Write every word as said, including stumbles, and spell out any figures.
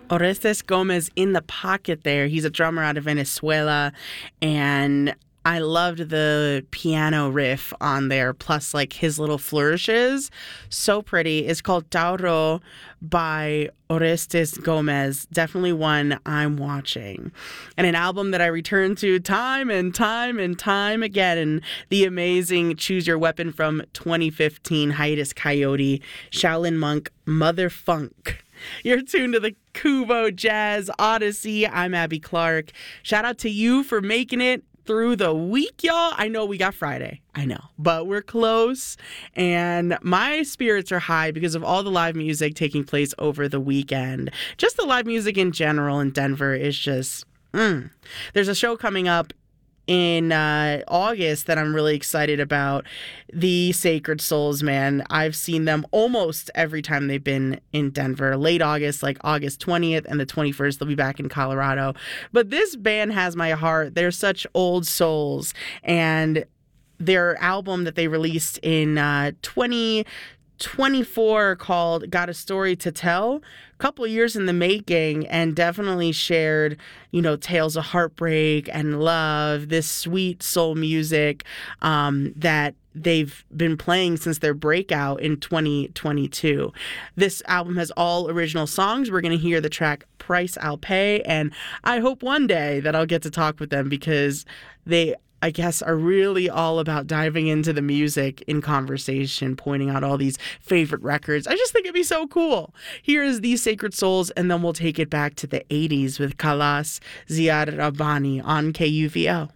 Orestes Gomez in the pocket there. He's a drummer out of Venezuela, and I loved the piano riff on there, plus like his little flourishes. So pretty. It's called Tauro by Orestes Gomez. Definitely one I'm watching. And an album that I return to time and time and time again. And the amazing Choose Your Weapon from twenty fifteen, Hiatus Coyote, Shaolin Monk, Mother Funk. You're tuned to the Kubo Jazz Odyssey. I'm Abby Clark. Shout out to you for making it through the week, y'all. I know we got Friday. I know, but we're close. And my spirits are high because of all the live music taking place over the weekend. Just the live music in general in Denver is just, mm. There's a show coming up in uh, August that I'm really excited about. The Sacred Souls, man. I've seen them almost every time they've been in Denver. Late August, like August twentieth and the twenty-first, they'll be back in Colorado. But this band has my heart. They're such old souls. And their album that they released in uh, twenty twenty-four called Got a Story to Tell, a couple of years in the making, and definitely shared, you know, tales of heartbreak and love, this sweet soul music um, that they've been playing since their breakout in twenty twenty-two. This album has all original songs. We're going to hear the track Price I'll Pay, and I hope one day that I'll get to talk with them because they, I guess, are really all about diving into the music in conversation, pointing out all these favorite records. I just think it'd be so cool. Here is These Sacred Souls, and then we'll take it back to the eighties with Kalas Ziad Rabbani on K U V O.